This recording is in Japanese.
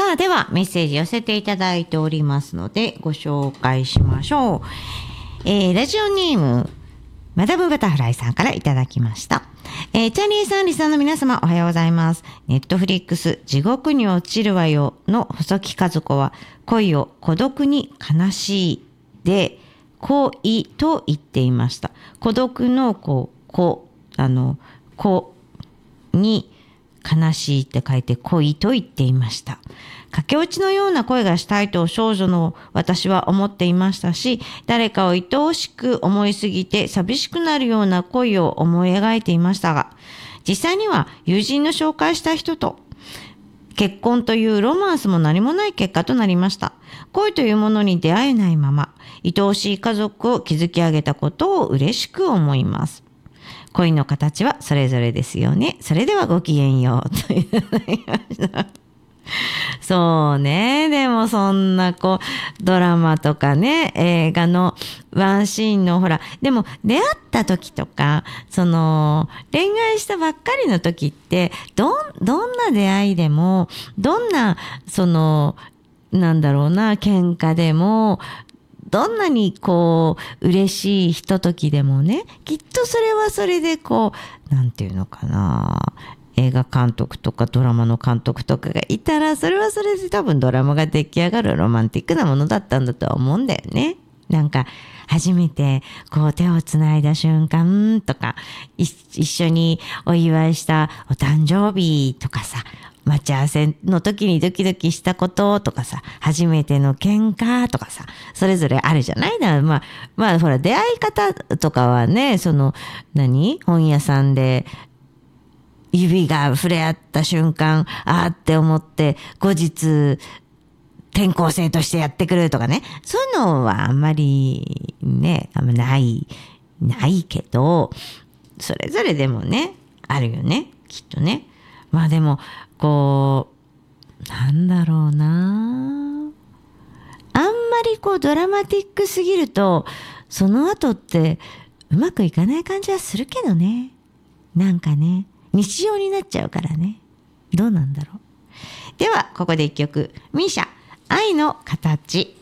あではメッセージ寄せていただいておりますのでご紹介しましょう。ラジオネームマダムバタフライさんからいただきました。チャーリーさん、リサの皆様おはようございます。ネットフリックス地獄に落ちるわよの細木和子は恋を孤独に悲しいで恋と言っていました。孤独の子に悲しいって書いて恋と言っていました。駆け落ちのような恋がしたいと少女の私は思っていましたし、誰かを愛おしく思いすぎて寂しくなるような恋を思い描いていましたが、実際には友人の紹介した人と結婚というロマンスも何もない結果となりました。恋というものに出会えないまま、愛おしい家族を築き上げたことを嬉しく思います。恋の形はそれぞれですよね。それではごきげんようといただきました。そうね。でもそんなドラマとかね、映画のワンシーンのでも出会った時とか、恋愛したばっかりの時って、どんな出会いでも、どんな、なんだろうな、喧嘩でも、どんなに嬉しいひとときでもね、きっとそれはそれでなんていうのかな、映画監督とかドラマの監督とかがいたら、それはそれで多分ドラマが出来上がるロマンティックなものだったんだとは思うんだよね。なんか初めて手をつないだ瞬間とか、一緒にお祝いしたお誕生日とかさ、待ち合わせの時にドキドキしたこととかさ、初めての喧嘩とかさ、それぞれあるじゃない。だから出会い方とかはね、本屋さんで指が触れ合った瞬間、あーって思って後日転校生としてやってくるとかね、そういうのはあんまりね、ないけど、それぞれでもね、あるよね、きっとね。でもなんだろうな、あんまりドラマティックすぎると、その後ってうまくいかない感じはするけどね。なんかね、日常になっちゃうからね。どうなんだろう。ではここで一曲、ミーシャ愛の形。